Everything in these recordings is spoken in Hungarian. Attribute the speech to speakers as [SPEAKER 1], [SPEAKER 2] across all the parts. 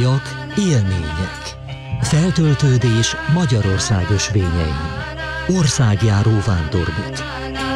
[SPEAKER 1] Tájak, élmények. Feltöltődés Magyarország ösvényein. Országjáró vándorbolt.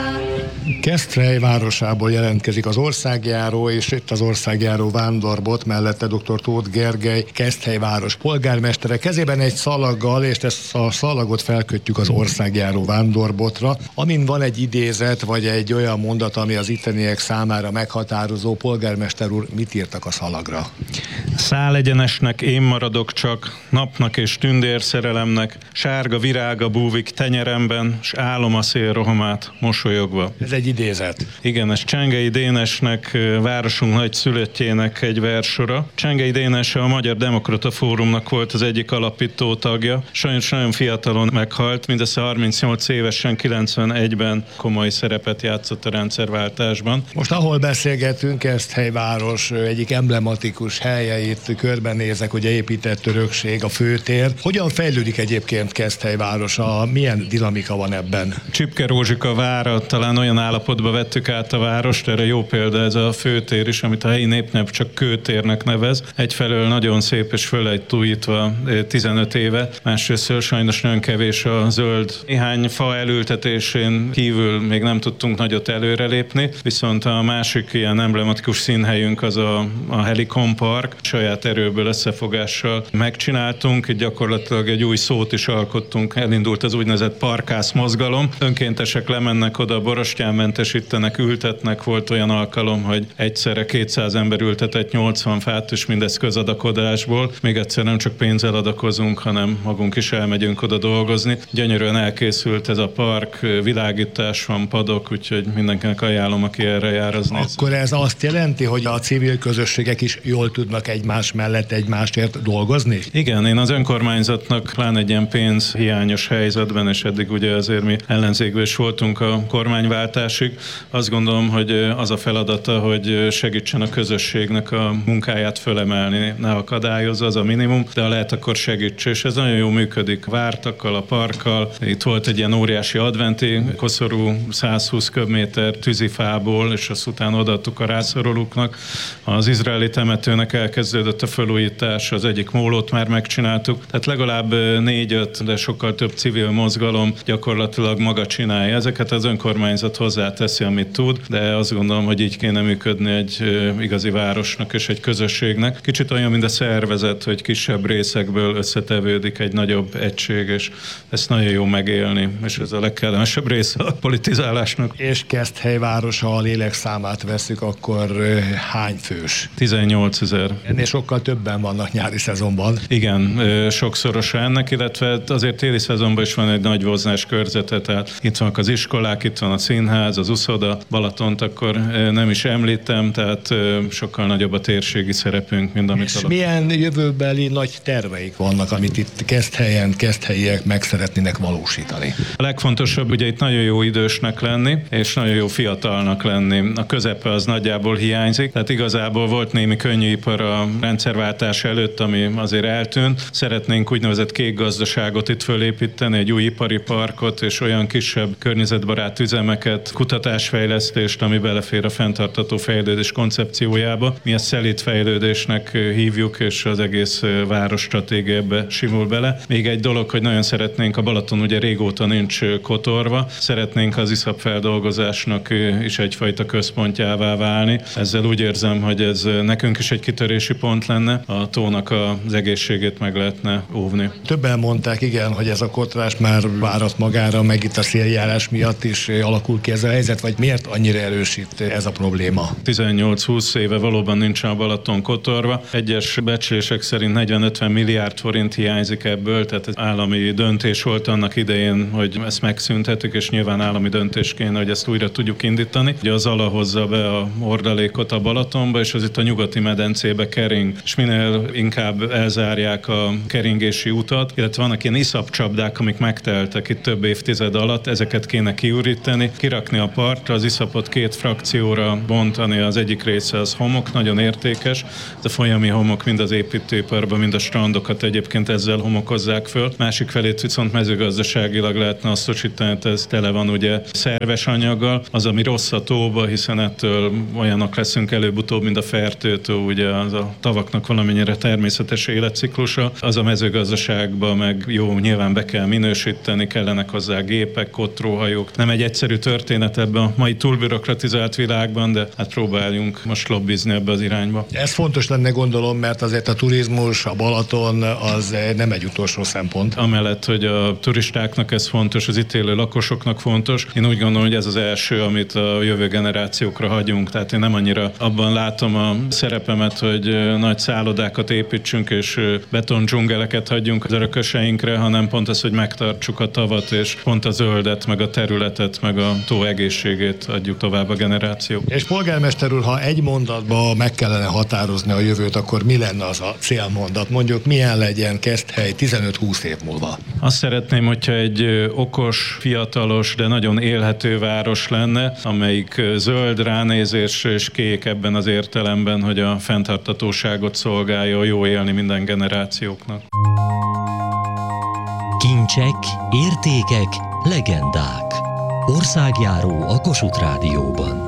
[SPEAKER 2] Keszthely városából jelentkezik az országjáró, és itt az országjáró vándorbolt, mellette dr. Tóth Gergely, Keszthely város polgármestere, kezében egy szalaggal, és ezt a szalagot felkötjük az országjáró vándorboltra, amin van egy idézet, vagy egy olyan mondat, ami az itteniek számára meghatározó. Polgármester úr, mit írtak a szalagra?
[SPEAKER 3] Szálegyenesnek én maradok csak, napnak és tündérszerelemnek, sárga virága búvik tenyeremben, s álom a szél rohamát mosolyogva.
[SPEAKER 2] Ez egy idézet.
[SPEAKER 3] Igen, ez Csengei Dénesnek, városunk nagy szülöttjének egy versora. Csengei Dénes a Magyar Demokrata Fórumnak volt az egyik alapító tagja. Sajnos nagyon fiatalon meghalt, mindössze 38 évesen, 91-ben komoly szerepet játszott a rendszerváltásban.
[SPEAKER 2] Most ahol beszélgetünk, Keszthely város egyik emblematikus helye, itt körbenézek, ugye épített örökség, a főtér. Hogyan fejlődik egyébként Keszthely városa? Milyen dinamika van ebben?
[SPEAKER 3] Csipke Rózsika vára, talán olyan állapotba vettük át a várost, erre jó példa ez a főtér is, amit a helyi népnyelv csak kőtérnek nevez. Egyfelől nagyon szép és föl lett újítva 15 éve, másrészt sajnos nagyon kevés a zöld. Néhány fa elültetésén kívül még nem tudtunk nagyot előrelépni, viszont a másik ilyen emblematikus színhelyünk az a Helikon Park. Saját erőből összefogással megcsináltunk, itt gyakorlatilag egy új szót is alkottunk, elindult az úgynevezett parkász mozgalom. Önkéntesek lemennek oda, borostyánmentesítenek, ültetnek. Volt olyan alkalom, hogy egyszerre 200 ember ültetett 80 fát, és mindez közadakodásból. Még egyszer nem csak pénzzel adakozunk, hanem magunk is elmegyünk oda dolgozni. Gyönyörűen elkészült ez a park, világítás van, padok, úgyhogy mindenkinek ajánlom, aki erre jár, az néz.
[SPEAKER 2] Akkor ez azt jelenti, hogy a civil közösségek is jól tudnak egymás mellett egymásért dolgozni?
[SPEAKER 3] Igen, én az önkormányzatnak pláne egy ilyen pénzhiányos helyzetben, és eddig ugye azért mi ellenzékben is voltunk a kormányváltásig. Azt gondolom, hogy az a feladata, hogy segítsen a közösségnek a munkáját fölemelni, ne akadályozza, az a minimum, de ha lehet, akkor segíts, és ez nagyon jól működik. Vártakkal, a parkkal, itt volt egy ilyen óriási adventi koszorú 120 köbméter tűzifából, és azt utána odaadtuk a rászorulóknak. Az izraeli temetőnek elkezdődött a felújítás, az egyik mólót már megcsináltuk, tehát legalább 4-5, de sokkal több civil mozgalom gyakorlatilag maga csinálja ezeket, az önkormányzat hozzáteszi, amit tud, de azt gondolom, hogy így kéne működni egy igazi városnak és egy közösségnek. Kicsit olyan, mint a szervezet, hogy kisebb részekből összetevődik egy nagyobb egység, és ezt nagyon jó megélni, és ez a legkellemesebb része a politizálásnak.
[SPEAKER 2] És Keszthely városa, ha a lélekszámát veszük, akkor hány fős?
[SPEAKER 3] 18 000.
[SPEAKER 2] Ennél sokkal többen vannak nyári szezonban.
[SPEAKER 3] Igen, sokszorosa ennek, illetve azért téli szezonban is van egy nagy vozlás körzete, tehát itt vannak az iskolák, itt van a színház, az uszoda, Balatont akkor nem is említem, tehát sokkal nagyobb a térségi szerepünk, mint amit
[SPEAKER 2] és milyen jövőbeli nagy terveik vannak, amit itt keszthelyiek meg szeretnének valósítani?
[SPEAKER 3] A legfontosabb ugye itt nagyon jó idősnek lenni, és nagyon jó fiatalnak lenni. A közepe az nagyjából hiányzik, tehát igazából volt némi könnyűipar a rendszerváltás előtt, ami azért eltűnt. Szeretnénk úgynevezett kék gazdaságot itt fölépíteni, egy új ipari parkot, és olyan kisebb környezetbarát üzemeket, kutatásfejlesztést, ami belefér a fenntartható fejlődés koncepciójába. Mi ezt szelíd fejlődésnek hívjuk, és az egész város stratégiába simul bele. Még egy dolog, hogy nagyon szeretnénk, a Balaton ugye régóta nincs kotorva, szeretnénk az iszapfeldolgozásnak is egyfajta központjává válni. Ezzel úgy érzem, hogy ez nekünk is egy kitörési pont lenne, a tónak az egészségét meg lehetne óvni.
[SPEAKER 2] Többen mondták, igen, hogy ez a kotrás már várat magára, meg itt a széljárás miatt is alakul ki ez a helyzet, vagy miért annyira erősít ez a probléma?
[SPEAKER 3] 18-20 éve valóban nincsen a Balaton kotorva. Egyes becslések szerint 40-50 milliárd forint hiányzik ebből, tehát ez állami döntés volt annak idején, hogy ezt megszüntetük, és nyilván állami döntés kéne, hogy ezt újra tudjuk indítani. Ugye az Zala hozza be a hordalékot a Balatonba, és az itt a nyugati medencébe kering, és minél inkább elzárják a keringési utat, illetve vannak ilyen iszapcsapdák, amik megteltek itt több évtized alatt, ezeket kéne kiüríteni, kirakni kirakni a partra, az iszapot 2 frakcióra bontani, az egyik része az homok, nagyon értékes, ez a folyami homok mind az építőiparban, mind a strandokat egyébként ezzel homokozzák föl. Másik felét viszont mezőgazdaságilag lehetne hasznosítani, ez tele van ugye szerves anyaggal, az, ami rossz a tóba, hiszen ettől olyanok leszünk előbb-utóbb, mint a fertőtó, ugye az a tavaknak valamennyire természetes életciklusa, az a mezőgazdaságban meg jó, nyilván be kell minősíteni, kellenek hozzá gépek, kotróhajók. Nem egy egyszerű történet ebben a mai túlbürokratizált világban, de hát próbáljunk most lobbizni ebbe az irányba.
[SPEAKER 2] Ez fontos lenne, gondolom, mert azért a turizmus, a Balaton az nem egy utolsó szempont.
[SPEAKER 3] Amellett, hogy a turistáknak ez fontos, az itt élő lakosoknak fontos. Én úgy gondolom, hogy ez az első, amit a jövő generációkra hagyunk. Tehát én nem annyira abban látom a szerepemet, hogy nagy szállodákat építsünk és betondzsungeleket hagyjunk az örököseinkre, hanem pont az, hogy megtartsuk a tavat, és pont a zöldet, meg a területet, meg a tó egészségét adjuk tovább a generációk.
[SPEAKER 2] És polgármester úr, ha egy mondatba meg kellene határozni a jövőt, akkor mi lenne az a célmondat? Mondjuk milyen legyen Keszthely 15-20 év múlva?
[SPEAKER 3] Azt szeretném, hogyha egy okos, fiatalos, de nagyon élhető város lenne, amelyik zöld, ránézés és kék ebben az értelemben, hogy a fenntarthatóságot szolgálja, jó élni minden generációknak.
[SPEAKER 1] Kincsek, értékek, legendák. Országjáró a Kossuth Rádióban.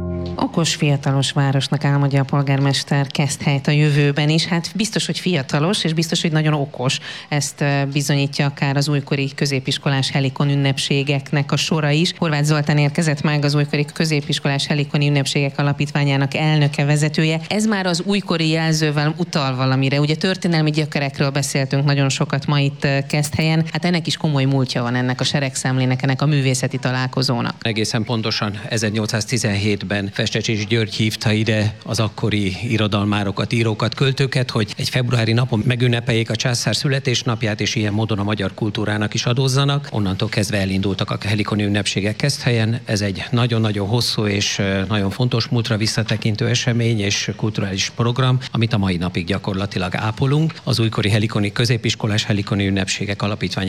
[SPEAKER 4] Okos, fiatalos városnak álmodja a polgármester Keszthelyt a jövőben is. Hát biztos, hogy fiatalos, és biztos, hogy nagyon okos. Ezt bizonyítja akár az újkori középiskolás Helikon ünnepségeknek a sora is. Horváth Zoltán érkezett meg, az újkori középiskolás Helikoni ünnepségek alapítványának elnöke, vezetője. Ez már az újkori jelzővel utal valamire. Ugye történelmi gyökerekről beszéltünk nagyon sokat ma itt Keszthelyen. Hát ennek is komoly múltja van, ennek a seregszemlének, ennek a művészeti találkozónak.
[SPEAKER 5] Egészen pontosan 1817-ben Festecsics György hívta ide az akkori irodalmárokat, írókat, költőket, hogy egy februári napon megünnepeljék a császár születésnapját, és ilyen módon a magyar kultúrának is adózzanak. Onnantól kezdve elindultak a helikoni ünnepségek Keszthelyen. Ez egy nagyon-nagyon hosszú és nagyon fontos múltra visszatekintő esemény és kulturális program, amit a mai napig gyakorlatilag ápolunk. Az újkori helikoni középiskolás Helikoni ünnepségek alapítvány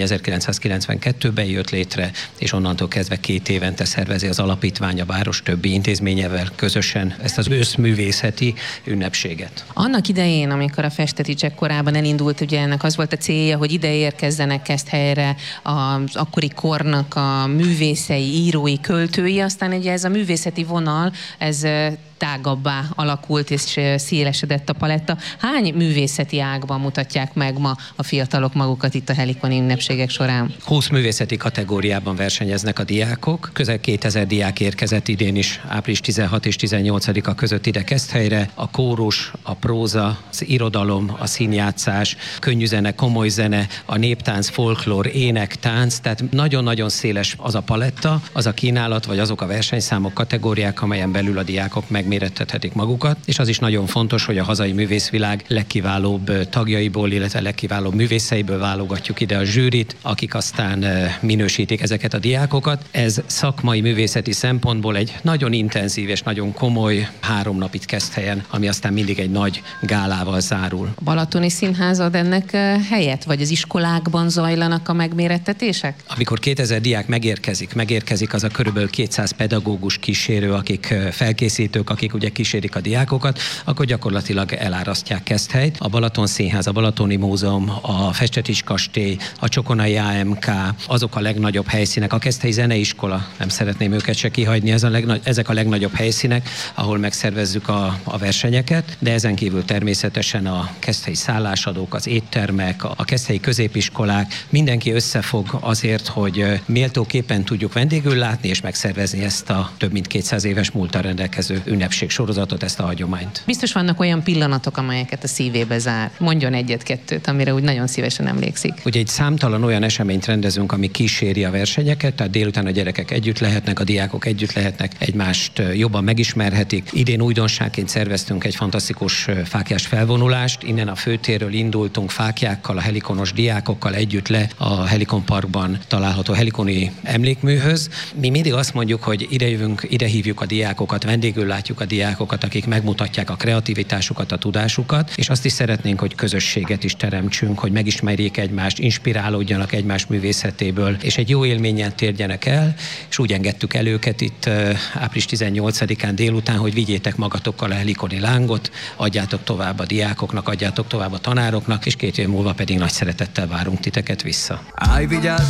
[SPEAKER 5] 1992-ben jött létre, és onnantól kezdve 2 évente szervezi az alapítvány a város többi intézményevel közösen ezt az őszművészeti ünnepséget.
[SPEAKER 4] Annak idején, amikor a Festeticsek korában elindult, ugye ennek az volt a célja, hogy ide érkezzenek Keszthelyre az akkori kornak a művészei, írói, költői, aztán ugye ez a művészeti vonal, ez tágabbá alakult és szélesedett a paletta. Hány művészeti ágban mutatják meg ma a fiatalok magukat itt a helikoni ünnepségek során?
[SPEAKER 5] 20 művészeti kategóriában versenyeznek a diákok. Közel 2000 diák érkezett idén is, április 16 és 18-a között ide Keszthelyre. A kórus, a próza, az irodalom, a színjátszás, könnyű zene, komoly zene, a néptánc, folklór, ének, tánc, tehát nagyon-nagyon széles az a paletta, az a kínálat, vagy azok a versenyszámok, kategóriák, amelyen belül a diákok megmérettethetik magukat, és az is nagyon fontos, hogy a hazai művészvilág legkiválóbb tagjaiból, illetve legkiválóbb művészeiből válogatjuk ide a zsűrit, akik aztán minősítik ezeket a diákokat. Ez szakmai művészeti szempontból egy nagyon intenzív és nagyon komoly 3 nap itt Keszthelyen, ami aztán mindig egy nagy gálával zárul.
[SPEAKER 4] A Balatoni Színház ad ennek helyet, vagy az iskolákban zajlanak a megmérettetések?
[SPEAKER 5] Amikor 2000 diák megérkezik az a körülbelül 200 pedagógus kísérő, akik felkészítők, akik ugye kísérik a diákokat, akkor gyakorlatilag elárasztják Keszthelyt. A Balaton Színház, a Balatoni Múzeum, a Festetics kastély, a Csokonai AMK, azok a legnagyobb helyszínek, a Keszthelyi Zeneiskola, nem szeretném őket se kihagyni, ezek a legnagyobb helyszínek, ahol megszervezzük a versenyeket, de ezen kívül természetesen a keszthelyi szállásadók, az éttermek, a keszthelyi középiskolák, mindenki összefog azért, hogy méltóképpen tudjuk vendégül látni és megszervezni ezt a több mint 200 éves múlttal rendelkező ünnepségsorozatot, ezt a hagyományt.
[SPEAKER 4] Biztos vannak olyan pillanatok, amelyeket a szívébe zár. Mondjon 1-2, amire úgy nagyon szívesen emlékszik.
[SPEAKER 5] Ugye egy számtalan olyan eseményt rendezünk, ami kíséri a versenyeket, tehát délután a gyerekek együtt lehetnek, a diákok együtt lehetnek, egymást jobban Helikonnál megismerhetik. Idén újdonságként szerveztünk egy fantasztikus fáklyás felvonulást. Innen a főtérről indultunk fáklyákkal, a helikonos diákokkal együtt le a Helikon Parkban található helikoni emlékműhöz. Mi mindig azt mondjuk, hogy ide hívjuk a diákokat, vendégül látjuk a diákokat, akik megmutatják a kreativitásukat, a tudásukat, és azt is szeretnénk, hogy közösséget is teremtsünk, hogy megismerjék egymást, inspirálódjanak egymás művészetéből, és egy jó élményen térjenek el, és úgy engedtük el őket itt április 18-án délután, hogy vigyétek magatokkal a helikoni lángot, adjátok tovább a diákoknak, adjátok tovább a tanároknak, és 2 év múlva pedig nagy szeretettel várunk titeket vissza.
[SPEAKER 6] Állj, vigyázz